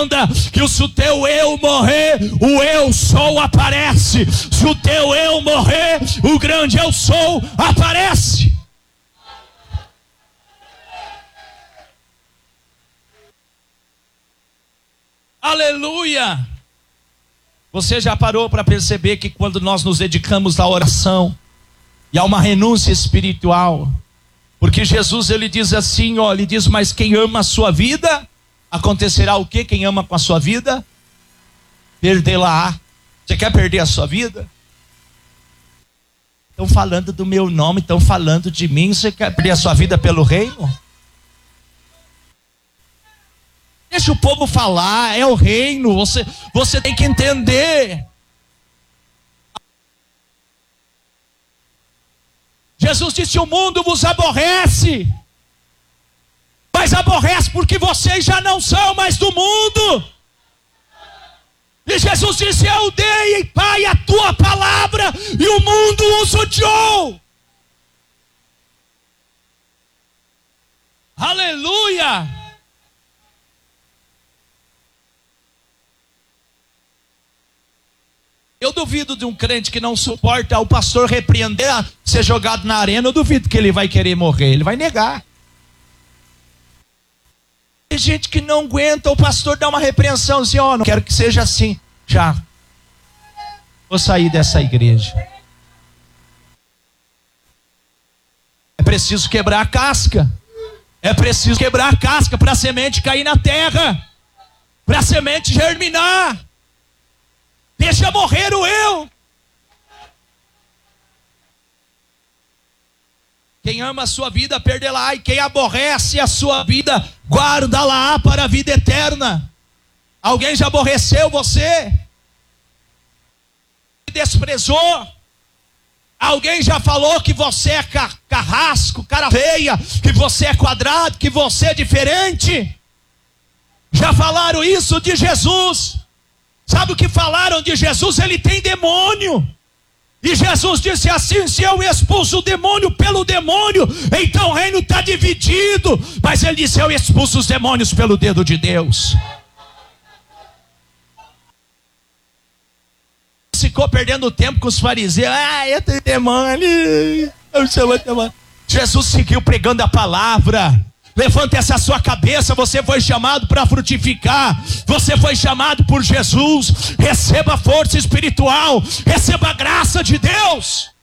Entenda que se o teu eu morrer, o eu sou aparece. Se o teu eu morrer, o grande eu sou aparece. Aleluia! Você já parou para perceber que quando nós nos dedicamos à oração, e há uma renúncia espiritual, porque Jesus ele diz assim, ó, ele diz, mas quem ama a sua vida, acontecerá o que? Quem ama com a sua vida, perdê-la-á. Você quer perder a sua vida? Estão falando do meu nome, estão falando de mim, você quer perder a sua vida pelo reino? Deixa o povo falar, é o reino, você tem que entender. Jesus disse, o mundo vos aborrece, mas aborrece porque vocês já não são mais do mundo. E Jesus disse, eu dei, Pai, a tua palavra, e o mundo os odiou. Aleluia! Eu duvido de um crente que não suporta o pastor repreender, ser jogado na arena. Eu duvido que ele vai querer morrer, ele vai negar. Tem gente que não aguenta o pastor dar uma repreensão, assim, ó, não quero que seja assim. Já vou sair dessa igreja. É preciso quebrar a casca. É preciso quebrar a casca para a semente cair na terra, para a semente germinar. Deixa morrer o eu. Quem ama a sua vida, perdê-la-á. E quem aborrece a sua vida, guarda-la para a vida eterna. Alguém já aborreceu você? Desprezou? Alguém já falou que você é carrasco, cara feia, que você é quadrado, que você é diferente? Já falaram isso de Jesus? Sabe o que falaram de Jesus? Ele tem demônio. E Jesus disse assim, se eu expulso o demônio pelo demônio, então o reino está dividido. Mas ele disse, eu expulso os demônios pelo dedo de Deus. Ficou perdendo tempo com os fariseus. Eu tenho demônio. Eu chamo demônio. Jesus seguiu pregando a palavra. Levante essa sua cabeça, você foi chamado para frutificar, você foi chamado por Jesus. Receba força espiritual, receba a graça de Deus.